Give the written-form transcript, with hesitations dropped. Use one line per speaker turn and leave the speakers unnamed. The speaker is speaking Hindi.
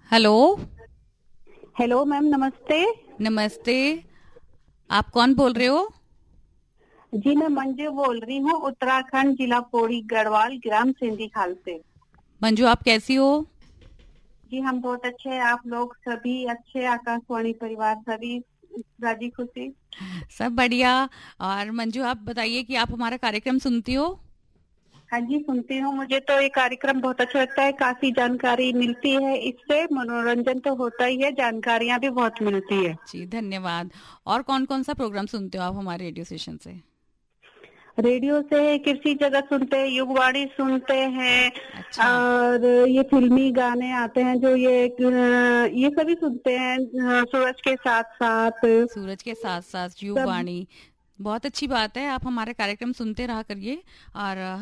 हेलो।
हेलो मैम, नमस्ते।
नमस्ते। आप कौन बोल रहे हो?
जी मैं मंजू बोल रही हूँ, उत्तराखंड, जिला पौड़ी गढ़वाल, ग्राम सिंधी खाल से।
मंजू, आप कैसी हो?
जी हम बहुत अच्छे हैं। आप लोग सभी अच्छे? आकाशवाणी परिवार सभी राजी खुशी?
सब बढ़िया। और मंजू, आप बताइए कि आप हमारा कार्यक्रम सुनती हो?
हाँ जी सुनती हूँ। मुझे तो ये कार्यक्रम बहुत अच्छा लगता है। काफी जानकारी मिलती है, इससे मनोरंजन तो होता ही है, जानकारियाँ भी बहुत मिलती है।
जी, धन्यवाद। और कौन कौन सा प्रोग्राम सुनते हो आप हमारे रेडियो स्टेशन से?
रेडियो से कृषि जगत सुनते हैं, युगवाणी सुनते हैं,
अच्छा।
और ये फिल्मी गाने आते हैं जो ये सभी सुनते हैं, सूरज के साथ साथ
सूरज के साथ साथ
सब।
युगवाणी। बहुत अच्छी बात है, आप हमारे कार्यक्रम सुनते रहा करिए। और